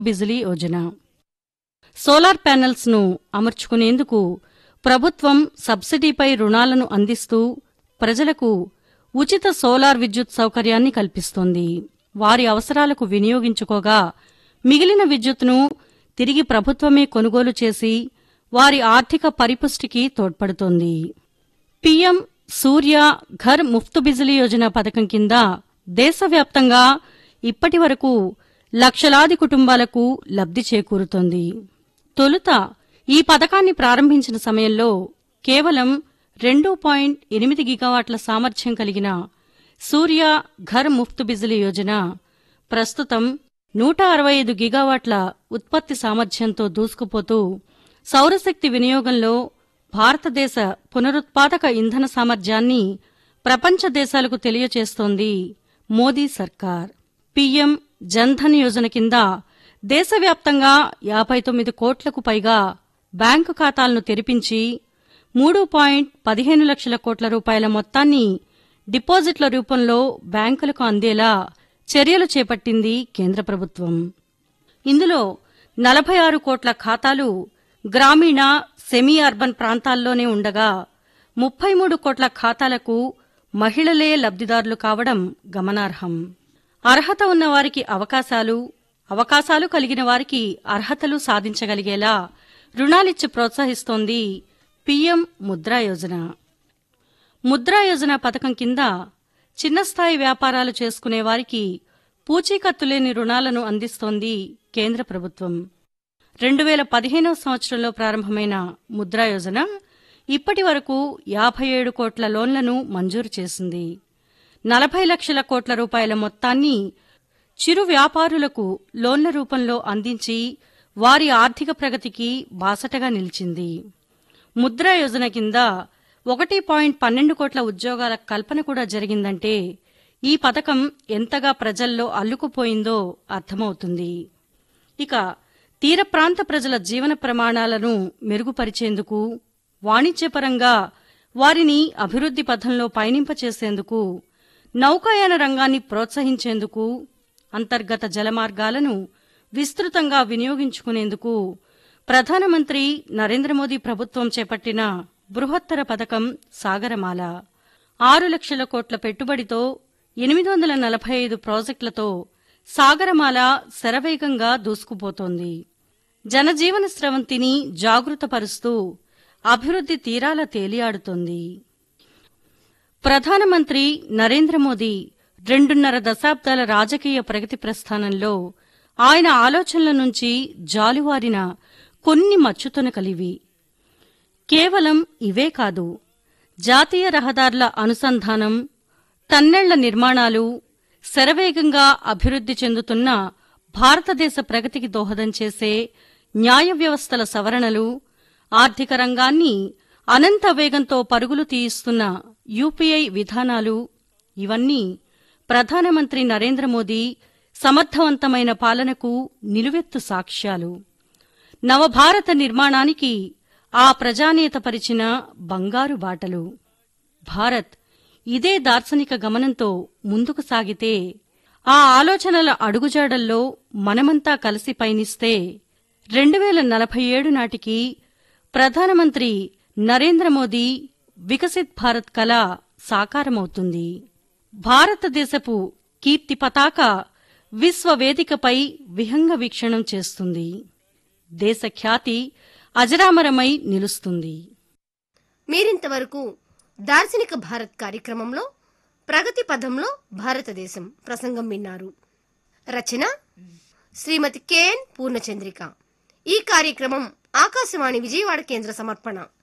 Bijli Yojana. Solar panels ను అమర్చుకునేందుకు ప్రభుత్వం సబ్సిడీపై రుణాలను అందిస్తూ ప్రజలకు ఉచిత సోలార్ విద్యుత్ సౌకర్యాన్ని కల్పిస్తోంది. వారి అవసరాలకు వినియోగించుకోగా మిగిలిన విద్యుత్తును తిరిగి ప్రభుత్వమే కొనుగోలు చేసి వారి ఆర్థిక పరిపుష్టికి తోడ్పడుతోంది. పీఎం సూర్య ఘర్ ముఫ్త్ బిజిలీ యోజన పథకం కింద దేశవ్యాప్తంగా ఇప్పటివరకు లక్షలాది కుటుంబాలకు లబ్ధి చేకూరుతోంది. తొలుత ఈ పథకాన్ని ప్రారంభించిన సమయంలో కేవలం 2.8 గిగావాట్ల సామర్థ్యం కలిగిన సూర్య ఘర్ ముఫ్త్ బిజిలీ యోజన ప్రస్తుతం 165 గిగావాట్ల ఉత్పత్తి సామర్థ్యంతో దూసుకుపోతూ సౌరశక్తి వినియోగంలో భారతదేశ పునరుత్పాదక ఇంధన సామర్థ్యాన్ని ప్రపంచ దేశాలకు తెలియచేస్తోంది మోదీ సర్కార్. పీఎం జన్ధన్ యోజన కింద దేశవ్యాప్తంగా 59 కోట్లకు పైగా బ్యాంకు ఖాతాలను తెరిపించి 3.15 లక్షల కోట్ల రూపాయల మొత్తాన్ని డిపాజిట్ల రూపంలో బ్యాంకులకు అందేలా చర్యలు చేపట్టింది కేంద్ర ప్రభుత్వం. ఇందులో 46 కోట్ల ఖాతాలు గ్రామీణ సెమీ అర్బన్ ప్రాంతాల్లోనే ఉండగా 33 కోట్ల ఖాతాలకు మహిళలే లబ్ధిదారులు కావడం గమనార్హం. అర్హత ఉన్నవారికి అవకాశాలు కలిగిన వారికి అర్హతలు సాధించగలిగేలా రుణాలిచ్చి ప్రోత్సహిస్తోంది పీఎం ముద్రా యోజన. ముద్రా యోజన పథకం కింద చిన్నస్థాయి వ్యాపారాలు చేసుకునేవారికి పూచీకత్తులేని రుణాలను అందిస్తోంది కేంద్ర ప్రభుత్వం. 2015వ సంవత్సరంలో ప్రారంభమైన ముద్రా యోజన ఇప్పటి వరకు 57 కోట్ల లోన్లను మంజూరు చేసింది. 40 లక్షల కోట్ల రూపాయల మొత్తాన్ని చిరు వ్యాపారులకు లోన్ల రూపంలో అందించి వారి ఆర్థిక ప్రగతికి బాసటగా నిలిచింది. ముద్రా యోజన కింద 1.12 కోట్ల ఉద్యోగాల కల్పన కూడా జరిగిందంటే ఈ పథకం ఎంతగా ప్రజల్లో అల్లుకుపోయిందో అర్థమవుతుంది. ఇక తీర ప్రాంత ప్రజల జీవన ప్రమాణాలను మెరుగుపరిచేందుకు, వాణిజ్యపరంగా వారిని అభివృద్ధి పథంలో పయనింపచేసేందుకు, నౌకాయాన రంగాన్ని ప్రోత్సహించేందుకు, అంతర్గత జలమార్గాలను విస్తృతంగా వినియోగించుకునేందుకు ప్రధానమంత్రి నరేంద్ర మోదీ ప్రభుత్వం చేపట్టిన బృహత్తర పథకం సాగరమాల. 6 లక్షల కోట్ల పెట్టుబడితో 845 ప్రాజెక్టులతో సాగరమాల శరవేగంగా దూసుకుపోతోంది. జనజీవన స్రవంతిని జాగృతపరుస్తూ అభివృద్ధి తీరాల తేలియాడుతోంది. ప్రధానమంత్రి నరేంద్ర మోదీ 2.5 దశాబ్దాల రాజకీయ ప్రగతి ప్రస్థానంలో ఆయన ఆలోచనల నుంచి జాలువారిన కొన్ని మచ్చుతునకలివి. కేవలం ఇవే కాదు, జాతీయ రహదారుల అనుసంధానం, టన్నెళ్ల నిర్మాణాలు, శరవేగంగా అభివృద్ధి చెందుతున్న భారతదేశ ప్రగతికి దోహదం చేసే న్యాయ వ్యవస్థల సవరణలు, ఆర్థిక రంగాన్ని అనంత వేగంతో పరుగులు తీయిస్తున్న యూపీఐ విధానాలు, ఇవన్నీ ప్రధానమంత్రి నరేంద్ర మోదీ సమర్థవంతమైన పాలనకు నిలువెత్తు సాక్ష్యాలు. నవభారత నిర్మాణానికి ఆ ప్రజానేత పరిచిన బంగారు బాటలు. భారత్ ఇదే దార్శనిక గమనంతో ముందుకు సాగితే, ఆ ఆలోచనల అడుగుజాడల్లో మనమంతా కలిసి పయనిస్తే 2047 నాటికి ప్రధానమంత్రి నరేంద్ర మోదీ వికసిత్ భారత్ కల సాకారమవుతుంది. భారతదేశపు కీర్తి పతాక విశ్వవేదికపై విహంగ వీక్షణం చేస్తుంది. దేశ ఖ్యాతి అజరామరమై నిలుస్తుంది. మీరింతవరకు దార్శనిక భారత్ కార్యక్రమంలో ప్రగతి పథంలో భారతదేశం ప్రసంగం విన్నారు. రచన శ్రీమతి కెఎన్ పూర్ణచంద్రిక. ఈ కార్యక్రమం ఆకాశవాణి విజయవాడ కేంద్ర సమర్పణ.